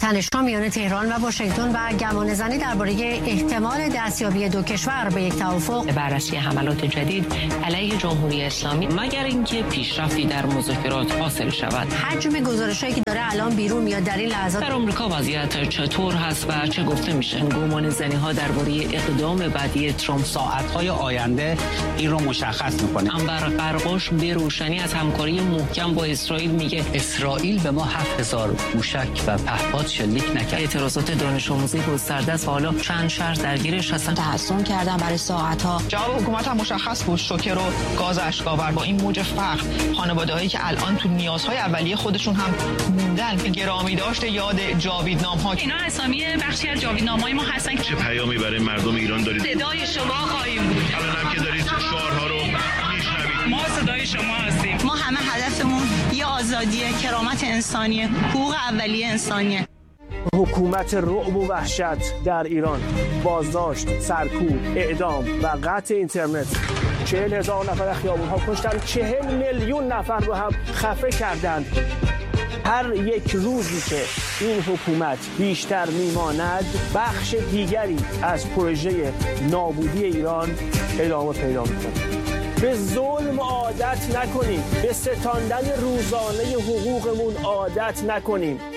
تنش‌ها میان تهران و واشنگتن و گمانه‌زنی درباره احتمال دستیابی دو کشور به یک توافق. بررسی حملات جدید علیه جمهوری اسلامی مگر اینکه پیشرفتی در مذاکرات حاصل شود. حجم گزارشایی که داره الان بیرون میاد در این لحظات در آمریکا وضعیت چطور هست و چه گفته میشه؟ گمانه‌زنی‌ها درباره اقدام بعدی ترامپ ساعت‌های آینده این رو مشخص می‌کنه. انور قرقاش به روشنی از همکاری محکم با اسرائیل میگه اسرائیل به ما 7000 موشک و پهپاد شلیک نکرد. اعتراضات دانش آموزی گسترده است و حالا چند شهر درگیرش هستن. تحصن کردن برای ساعت‌ها. جواب حکومت هم مشخص بود، شوکه و گاز اشک‌آور. با این موج فقر خانواده‌هایی که الان تو نیازهای اولیه خودشون هم موندن، گرامی داشته یاد جاویدنام‌ها. اینا اسامی بخشی از جاویدنامه‌های ما هستن. چه پیامی برای مردم ایران دارید؟ صدای شما خواهیم بود. الان هم که دارید شعارها رو میشنوید. ما صدای شما هستیم. ما همه هدفمون یه آزادیه، کرامت انسانیه، حقوق اولیه انسانیه. حکومت رعب و وحشت در ایران، بازداشت، سرکوب، اعدام و قطع اینترنت. 40,000 نفر خیابون‌ها کشتن، 40 میلیون نفر رو هم خفه کردند. هر یک روزی که این حکومت بیشتر میماند، بخش دیگری از پروژه نابودی ایران ادامه پیدا میکنه. به ظلم عادت نکنیم، به ستاندن روزانه حقوقمون عادت نکنیم.